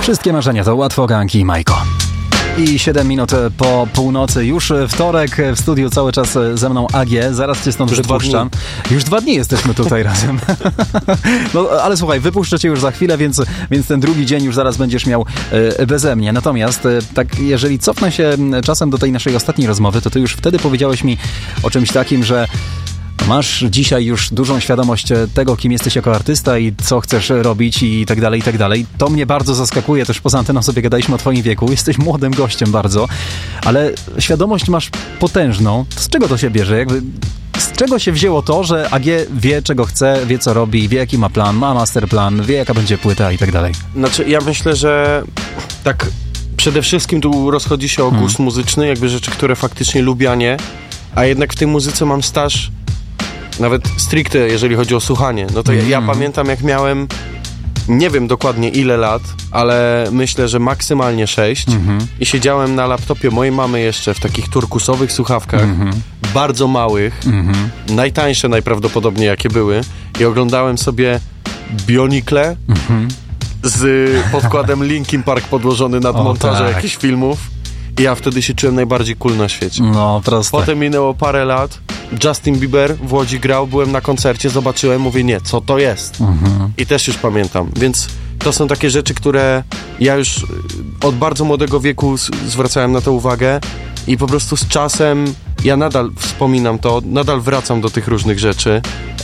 Wszystkie marzenia to łatwo, Ganki i Majko. I 7 minut po północy, już wtorek, w studiu cały czas ze mną AG, zaraz cię stąd wypuszczam. Już 2 dni jesteśmy tutaj razem. No, ale słuchaj, wypuszczę cię już za chwilę, więc ten drugi dzień już zaraz będziesz miał beze mnie. Natomiast tak, jeżeli cofnę się czasem do tej naszej ostatniej rozmowy, to ty już wtedy powiedziałeś mi o czymś takim, że masz dzisiaj już dużą świadomość tego, kim jesteś jako artysta i co chcesz robić i tak dalej, i tak dalej. To mnie bardzo zaskakuje, też poza anteną sobie gadaliśmy o twoim wieku. Jesteś młodym gościem bardzo, ale świadomość masz potężną. Z czego to się bierze? Z czego się wzięło to, że AG wie, czego chce, wie, co robi, wie, jaki ma plan, ma masterplan, wie, jaka będzie płyta i tak dalej? Znaczy, ja myślę, że tak przede wszystkim tu rozchodzi się o gust muzyczny, jakby rzeczy, które faktycznie lubię, a nie. A jednak w tej muzyce mam staż nawet stricte, jeżeli chodzi o słuchanie. No to ja pamiętam, jak miałem, nie wiem dokładnie ile lat, ale myślę, że maksymalnie 6 i siedziałem na laptopie mojej mamy jeszcze w takich turkusowych słuchawkach, bardzo małych, najtańsze najprawdopodobniej jakie były, i oglądałem sobie Bionicle z podkładem Linkin Park podłożony nad montażem jakichś filmów. I ja wtedy się czułem najbardziej cool na świecie. No, proste. Potem minęło parę lat, Justin Bieber w Łodzi grał, byłem na koncercie, zobaczyłem, mówię, nie, co to jest? I też już pamiętam. Więc to są takie rzeczy, które ja już od bardzo młodego wieku zwracałem na to uwagę i po prostu z czasem ja nadal wspominam to, nadal wracam do tych różnych rzeczy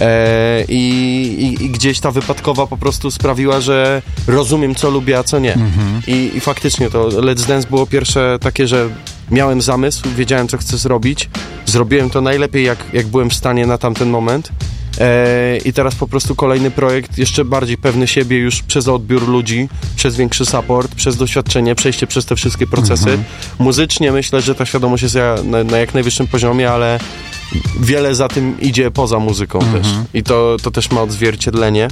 i gdzieś ta wypadkowa po prostu sprawiła, że rozumiem, co lubię, a co nie. I faktycznie to Let's Dance było pierwsze takie, że miałem zamysł, wiedziałem, co chcę zrobić, zrobiłem to najlepiej, jak byłem w stanie na tamten moment. I teraz po prostu kolejny projekt, jeszcze bardziej pewny siebie już przez odbiór ludzi, przez większy support, przez doświadczenie, przejście przez te wszystkie procesy. Muzycznie myślę, że ta świadomość jest na jak najwyższym poziomie, ale wiele za tym idzie poza muzyką też. I to też ma odzwierciedlenie.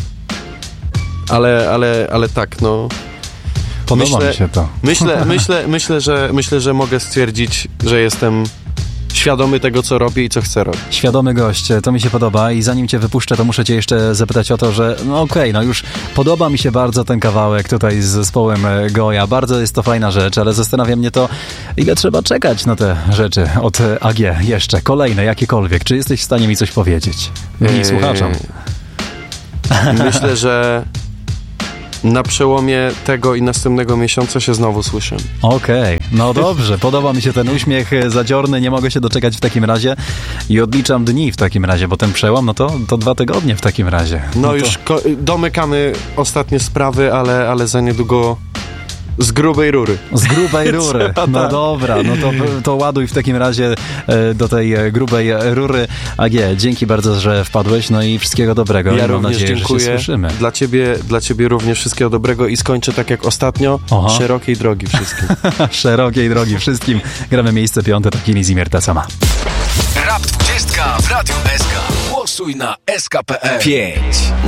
Ale tak, no... Podoba mi się to. Myślę, że mogę stwierdzić, że jestem świadomy tego, co robię i co chcę robić. Świadomy gość, to mi się podoba i zanim cię wypuszczę, to muszę cię jeszcze zapytać o to, że no okej, już podoba mi się bardzo ten kawałek tutaj z zespołem Goja, bardzo jest to fajna rzecz, ale zastanawia mnie to, ile trzeba czekać na te rzeczy od AG jeszcze, kolejne, jakiekolwiek. Czy jesteś w stanie mi coś powiedzieć? I słuchaczom. Myślę, że na przełomie tego i następnego miesiąca się znowu słyszę. Okej, no dobrze, podoba mi się ten uśmiech zadziorny, nie mogę się doczekać w takim razie i odliczam dni w takim razie, bo ten przełom, no to 2 tygodnie w takim razie. No już domykamy ostatnie sprawy, ale za niedługo z grubej rury. Z grubej rury. No tak. Dobra, no to ładuj w takim razie do tej grubej rury. AG, dzięki bardzo, że wpadłeś, no i wszystkiego dobrego. Ja i mam również nadzieję, dziękuję. Że się słyszymy. Dla ciebie również wszystkiego dobrego i skończę tak jak ostatnio. Szerokiej drogi wszystkim. Szerokiej drogi wszystkim. Gramy miejsce 5, to Kili Zimierta sama. Rap 20 w Radiu SK. Głosuj na SK.pl 5.